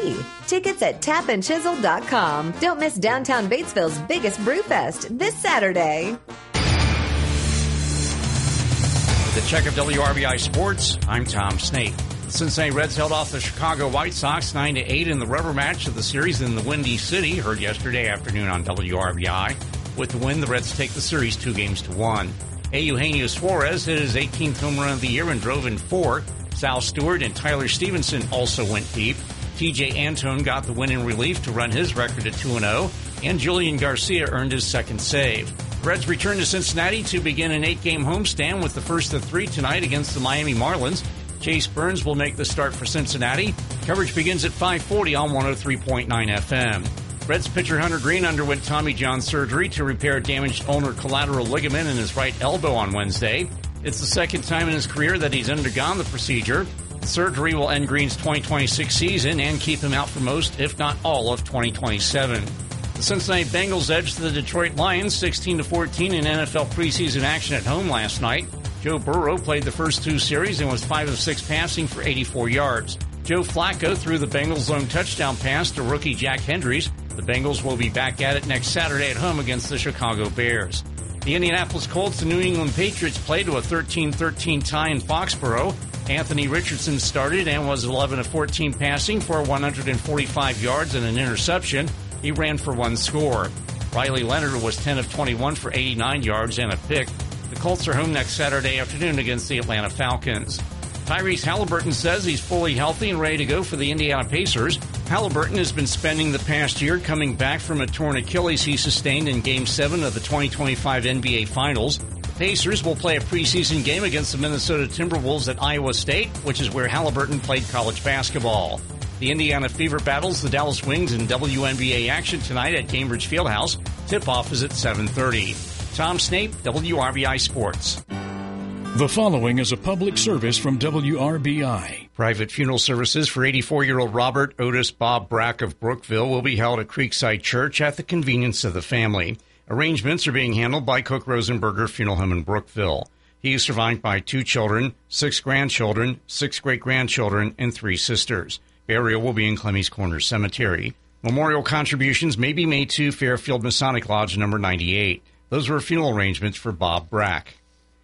tea. Tickets at tapandchisel.com. Don't miss downtown Batesville's biggest Brewfest this Saturday. The check of WRBI Sports, I'm Tom Snape. The Cincinnati Reds held off the Chicago White Sox 9-8 in the rubber match of the series in the Windy City, heard yesterday afternoon on WRBI. With the win, the Reds take the series 2-1. Eugenio Suarez hit his 18th home run of the year and drove in 4. Sal Stewart and Tyler Stevenson also went deep. TJ Antone got the win in relief to run his record at 2-0, and Julian Garcia earned his second save. Reds return to Cincinnati to begin an 8-game homestand with the first of 3 tonight against the Miami Marlins. Chase Burns will make the start for Cincinnati. Coverage begins at 5:40 on 103.9 FM. Reds pitcher Hunter Greene underwent Tommy John surgery to repair damaged ulnar collateral ligament in his right elbow on Wednesday. It's the second time in his career that he's undergone the procedure. The surgery will end Greene's 2026 season and keep him out for most, if not all, of 2027. The Cincinnati Bengals edged the Detroit Lions 16-14 in NFL preseason action at home last night. Joe Burrow played the first 2 series and was 5 of 6 passing for 84 yards. Joe Flacco threw the Bengals' lone touchdown pass to rookie Jack Hendricks. The Bengals will be back at it next Saturday at home against the Chicago Bears. The Indianapolis Colts and New England Patriots played to a 13-13 tie in Foxborough. Anthony Richardson started and was 11 of 14 passing for 145 yards and an interception. He ran for 1 score. Riley Leonard was 10 of 21 for 89 yards and a pick. The Colts are home next Saturday afternoon against the Atlanta Falcons. Tyrese Halliburton says he's fully healthy and ready to go for the Indiana Pacers. Halliburton has been spending the past year coming back from a torn Achilles he sustained in Game 7 of the 2025 NBA Finals. The Pacers will play a preseason game against the Minnesota Timberwolves at Iowa State, which is where Halliburton played college basketball. The Indiana Fever battles the Dallas Wings in WNBA action tonight at Cambridge Fieldhouse. Tip-off is at 7:30. Tom Snape, WRBI Sports. The following is a public service from WRBI. Private funeral services for 84-year-old Robert Otis Bob Brack of Brookville will be held at Creekside Church at the convenience of the family. Arrangements are being handled by Cook Rosenberger Funeral Home in Brookville. He is survived by 2 children, 6 grandchildren, 6 great-grandchildren, and 3 sisters. Burial will be in Clemmy's Corner Cemetery. Memorial contributions may be made to Fairfield Masonic Lodge number 98. Those were funeral arrangements for Bob Brack.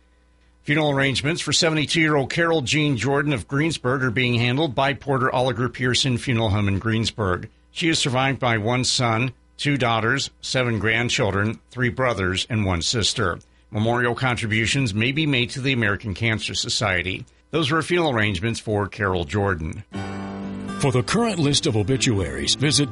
Funeral arrangements for 72-year-old Carol Jean Jordan of Greensburg are being handled by Porter Oliver Pearson Funeral Home in Greensburg. She is survived by 1 son, 2 daughters, 7 grandchildren, 3 brothers, and 1 sister. Memorial contributions may be made to the American Cancer Society. Those were funeral arrangements for Carol Jordan. For the current list of obituaries, visit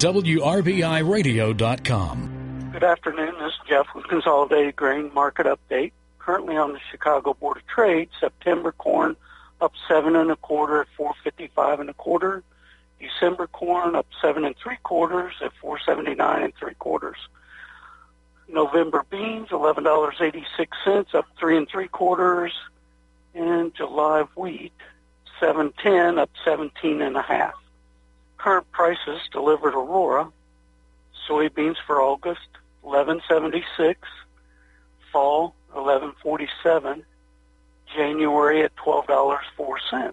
WRBIRadio.com. Good afternoon. This is Jeff with Consolidated Grain Market Update. Currently on the Chicago Board of Trade, September corn up 7 1/4 at $4.55 1/4. December corn up 7 3/4 at $4.79 3/4. November beans $11.86 up 3 3/4, and July wheat $7.10 up 17 1/2. Current prices delivered Aurora. Soybeans for August $11.76. Fall $11.47, January at $12.04.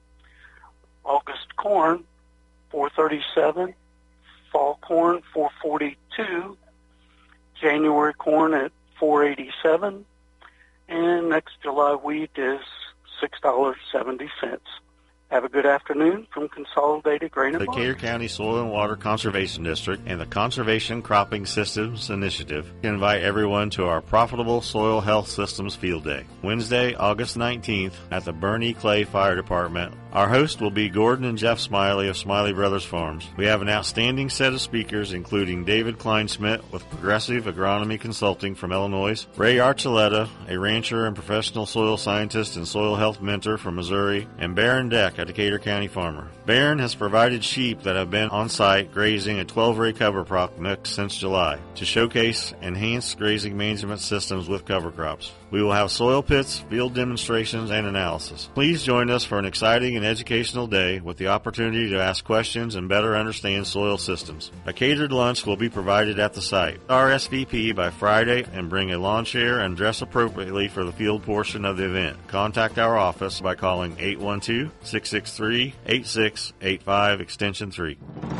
August corn $4.37, fall corn $4.42, January corn at $4.87, and next July wheat is $6.70. Have a good afternoon from Consolidated Grain and The Barley. Decatur County Soil and Water Conservation District and the Conservation Cropping Systems Initiative invite everyone to our Profitable Soil Health Systems Field Day, Wednesday, August 19th at the Bernie Clay Fire Department. Our host will be Gordon and Jeff Smiley of Smiley Brothers Farms. We have an outstanding set of speakers, including David Kleinsmith with Progressive Agronomy Consulting from Illinois, Ray Archuleta, a rancher and professional soil scientist and soil health mentor from Missouri, and Baron Deck, a Decatur County farmer. Baron has provided sheep that have been on site grazing a 12-ray cover crop mix since July to showcase enhanced grazing management systems with cover crops. We will have soil pits, field demonstrations, and analysis. Please join us for an exciting and educational day with the opportunity to ask questions and better understand soil systems. A catered lunch will be provided at the site. RSVP by Friday and bring a lawn chair and dress appropriately for the field portion of the event. Contact our office by calling 812-663-8685 extension 3.